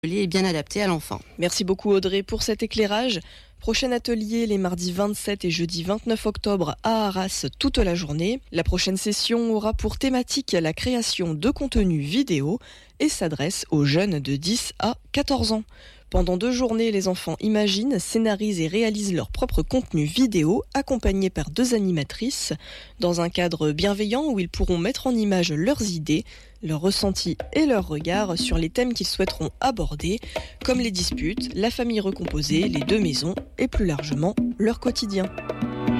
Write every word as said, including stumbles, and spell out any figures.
est bien adapté à l'enfant. Merci beaucoup Audrey pour cet éclairage. Prochain atelier les mardis vingt-sept et jeudi vingt-neuf octobre à Arras toute la journée. La prochaine session aura pour thématique la création de contenu vidéo et s'adresse aux jeunes de dix à quatorze ans. Pendant deux journées, les enfants imaginent, scénarisent et réalisent leur propre contenu vidéo accompagnés par deux animatrices dans un cadre bienveillant où ils pourront mettre en image leurs idées, leurs ressentis et leurs regards sur les thèmes qu'ils souhaiteront aborder, comme les disputes, la famille recomposée, les deux maisons et plus largement leur quotidien.